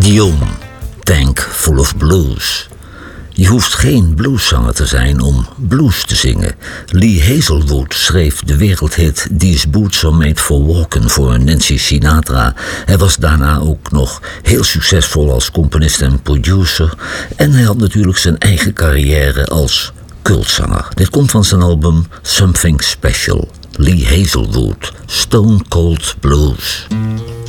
Dion, Tank Full of Blues. Je hoeft geen blueszanger te zijn om blues te zingen. Lee Hazelwood schreef de wereldhit These Boots Are Made for Walking voor Nancy Sinatra. Hij was daarna ook nog heel succesvol als componist en producer. En hij had natuurlijk zijn eigen carrière als cultzanger. Dit komt van zijn album Something Special. Lee Hazelwood, Stone Cold Blues.